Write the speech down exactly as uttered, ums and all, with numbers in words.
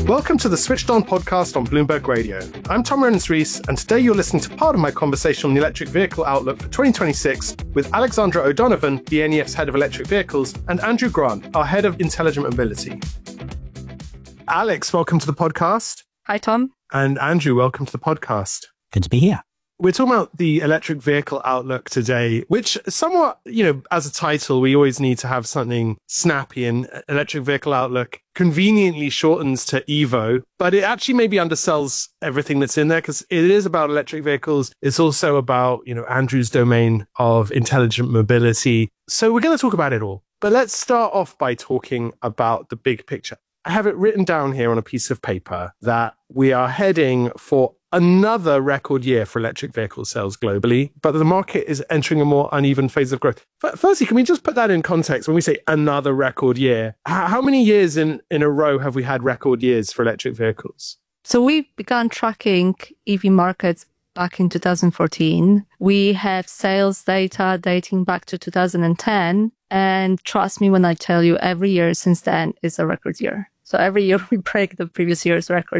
Welcome to the Switched On podcast on Bloomberg Radio. I'm Tom Renners-Rees, and today you're listening to part of my conversation on the electric vehicle outlook for twenty twenty-six with Alexandra O'Donovan, the N E F's head of electric vehicles, and Andrew Grant, our head of intelligent mobility. Alex, welcome to the podcast. Hi, Tom. And Andrew, welcome to the podcast. Good to be here. We're talking about the electric vehicle outlook today, which somewhat, you know, as a title, we always need to have something snappy, and electric vehicle outlook conveniently shortens to EVO, but it actually maybe undersells everything that's in there because it is about electric vehicles. It's also about, you know, Andrew's domain of intelligent mobility. So we're going to talk about it all. But let's start off by talking about the big picture. I have it written down here on a piece of paper that we are heading for another record year for electric vehicle sales globally, but the market is entering a more uneven phase of growth. Firstly, can we just put that in context? When we say another record year, how many years in, in a row have we had record years for electric vehicles? So we began tracking E V markets back in two thousand fourteen. We have sales data dating back to two thousand ten. And trust me when I tell you, every year since then is a record year. So every year we break the previous year's record.